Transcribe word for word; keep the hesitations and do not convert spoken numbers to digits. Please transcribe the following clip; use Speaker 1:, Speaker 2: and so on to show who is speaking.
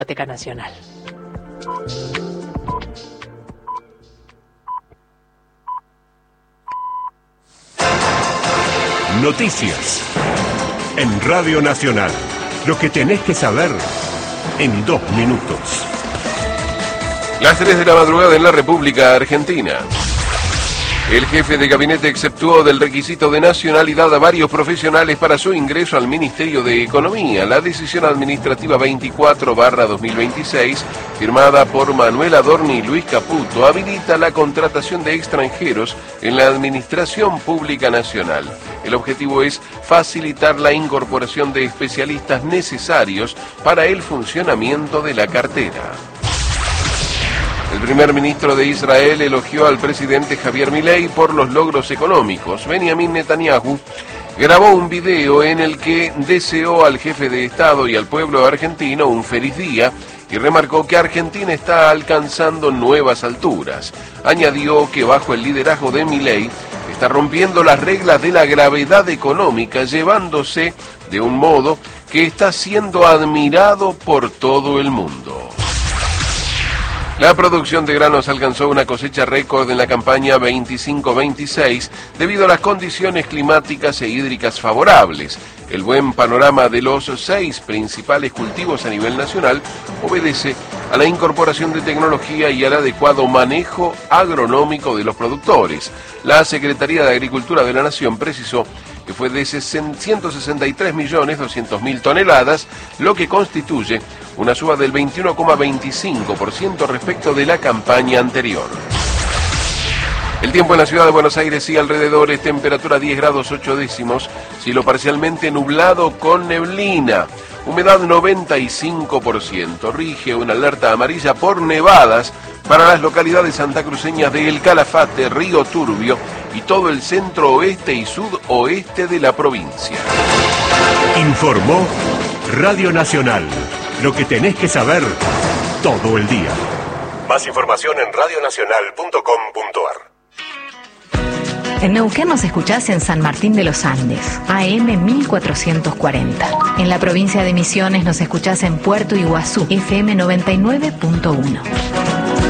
Speaker 1: Biblioteca Nacional.
Speaker 2: Noticias en Radio Nacional. Lo que tenés que saber en dos minutos.
Speaker 3: Las tres de la madrugada en la República Argentina. El jefe de gabinete exceptuó del requisito de nacionalidad a varios profesionales para su ingreso al Ministerio de Economía. La decisión administrativa veinticuatro barra dos mil veintiséis, firmada por Manuel Adorni y Luis Caputo, habilita la contratación de extranjeros en la Administración Pública Nacional. El objetivo es facilitar la incorporación de especialistas necesarios para el funcionamiento de la cartera. El primer ministro de Israel elogió al presidente Javier Milei por los logros económicos. Benjamin Netanyahu grabó un video en el que deseó al jefe de Estado y al pueblo argentino un feliz día y remarcó que Argentina está alcanzando nuevas alturas. Añadió que bajo el liderazgo de Milei está rompiendo las reglas de la gravedad económica, llevándose de un modo que está siendo admirado por todo el mundo. La producción de granos alcanzó una cosecha récord en la campaña veinticinco veintiséis debido a las condiciones climáticas e hídricas favorables. El buen panorama de los seis principales cultivos a nivel nacional obedece a la incorporación de tecnología y al adecuado manejo agronómico de los productores. La Secretaría de Agricultura de la Nación precisó que fue de ciento sesenta y tres millones doscientas mil toneladas, lo que constituye una suba del veintiuno coma veinticinco por ciento respecto de la campaña anterior. El tiempo en la ciudad de Buenos Aires y alrededores, temperatura diez grados ocho décimos, cielo parcialmente nublado con neblina, humedad noventa y cinco por ciento, rige una alerta amarilla por nevadas para las localidades santacruceñas de El Calafate, Río Turbio y todo el centro oeste y sudoeste de la provincia.
Speaker 2: Informó Radio Nacional. Lo que tenés que saber todo el día. Más información en radio nacional punto com punto ar.
Speaker 4: En Neuquén nos escuchás en San Martín de los Andes, A M mil cuatrocientos cuarenta. En la provincia de Misiones nos escuchás en Puerto Iguazú, F M noventa y nueve punto uno.